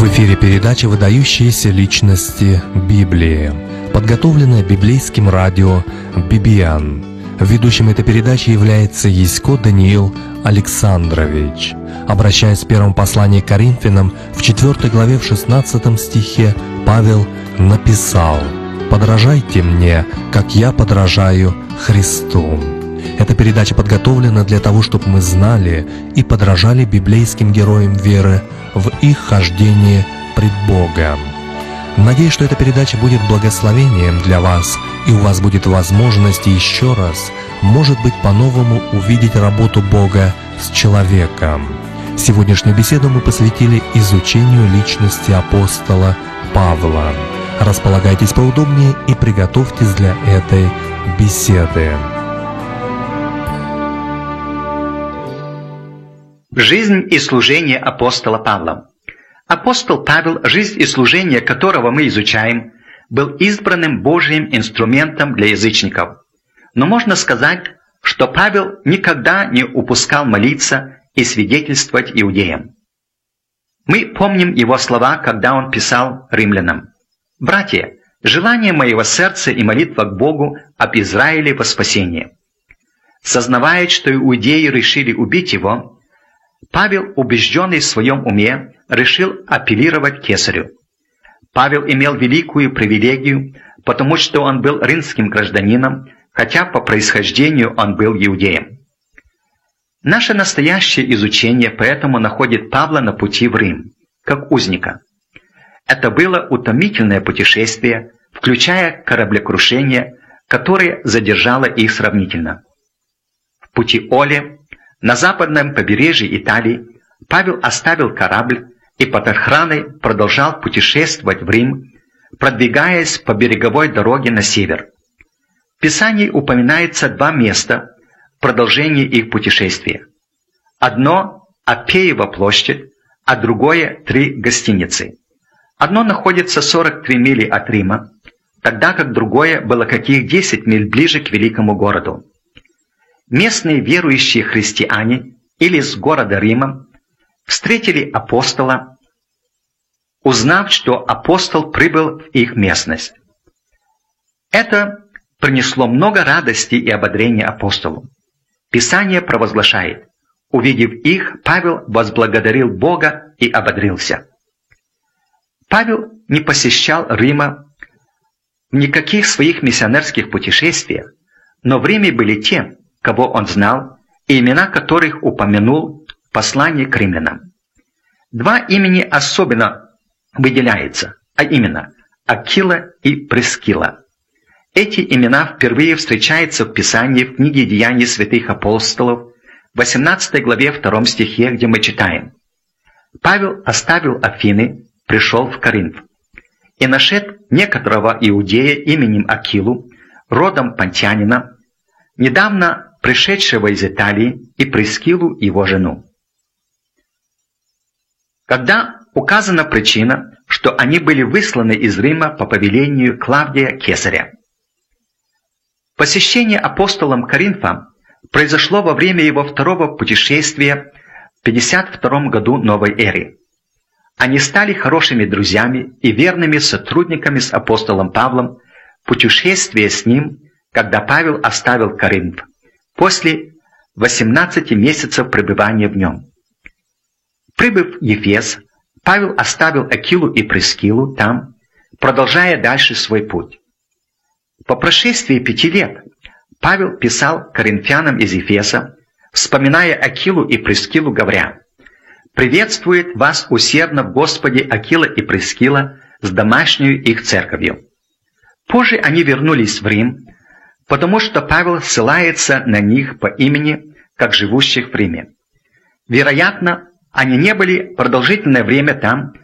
В эфире передача «Выдающиеся личности Библии», подготовленная библейским радио «Бибиан». Ведущим этой передачи является Ясько Даниил Александрович. Обращаясь в первом послании к Коринфянам, в 4 главе, в 16 стихе, Павел написал: «Подражайте мне, как я подражаю Христу». Эта передача подготовлена для того, чтобы мы знали и подражали библейским героям веры в их хождении пред Богом. Надеюсь, что эта передача будет благословением для вас, и у вас будет возможность еще раз, может быть, по-новому увидеть работу Бога с человеком. Сегодняшнюю беседу мы посвятили изучению личности апостола Павла. Располагайтесь поудобнее и приготовьтесь для этой беседы. Жизнь и служение апостола Павла. Апостол Павел, жизнь и служение которого мы изучаем, был избранным Божьим инструментом для язычников. Но можно сказать, что Павел никогда не упускал молиться и свидетельствовать иудеям. Мы помним его слова, когда он писал римлянам: «Братья, желание моего сердца и молитва к Богу об Израиле во спасение». Сознавая, что иудеи решили убить его, Павел, убежденный в своем уме, решил апеллировать к кесарю. Павел имел великую привилегию, потому что он был римским гражданином, хотя по происхождению он был иудеем. Наше настоящее изучение поэтому находит Павла на пути в Рим, как узника. Это было утомительное путешествие, включая кораблекрушение, которое задержало их сравнительно. В пути Оле, на западном побережье Италии, Павел оставил корабль и под охраной продолжал путешествовать в Рим, продвигаясь по береговой дороге на север. В Писании упоминается два места в продолжении их путешествия. Одно – Аппеева площадь, а другое – 3 гостиницы. Одно находится 43 мили от Рима, тогда как другое было каких 10 миль ближе к великому городу. Местные верующие христиане или с города Рима встретили апостола, узнав, что апостол прибыл в их местность. Это принесло много радости и ободрения апостолу. Писание провозглашает: увидев их, Павел возблагодарил Бога и ободрился. Павел не посещал Рима в никаких своих миссионерских путешествиях, но в Риме были те, кого он знал, и имена которых упомянул в послании к римлянам. Два имени особенно выделяются, а именно Акила и Прискила. Эти имена впервые встречаются в Писании в книге «Деяний святых апостолов», 18 главе 2 стихе, где мы читаем: «Павел оставил Афины, пришел в Коринф, и нашед некоторого иудея именем Акилу, родом понтянина, недавно пришедшего из Италии, и Прискилу, его жену». Когда указана причина, что они были высланы из Рима по повелению Клавдия Кесаря. Посещение апостолом Коринфа произошло во время его второго путешествия в 52 году новой эры. Они стали хорошими друзьями и верными сотрудниками с апостолом Павлом в путешествии с ним, когда Павел оставил Коринф, после 18 месяцев пребывания в нем. Прибыв в Ефес, Павел оставил Акилу и Прискилу там, продолжая дальше свой путь. По прошествии 5 лет Павел писал коринфянам из Ефеса, вспоминая Акилу и Прискилу, говоря: «Приветствует вас усердно в Господе Акила и Прискила с домашнюю их церковью». Позже они вернулись в Рим, потому что Павел ссылается на них по имени, как живущих в Риме. Вероятно, они не были продолжительное время там,